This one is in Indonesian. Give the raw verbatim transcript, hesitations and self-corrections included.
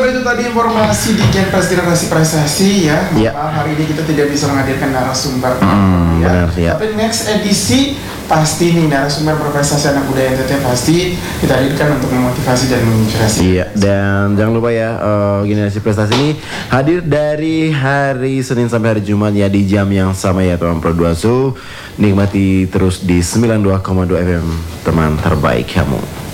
narasumber itu tadi informasi di Campus Generasi Prestasi ya. Iya. Maaf, hari ini kita tidak bisa menghadirkan narasumber. Hmm, ya. benar, ya. Tapi next edisi pasti nih narasumber berprestasi anak muda N T T pasti kita hadirkan untuk memotivasi dan menginspirasi. Iya, dan jangan lupa ya uh, Generasi Prestasi ini hadir dari hari Senin sampai hari Jumat ya di jam yang sama ya teman Pro dua. So nikmati terus di sembilan puluh dua koma dua F M teman terbaik kamu.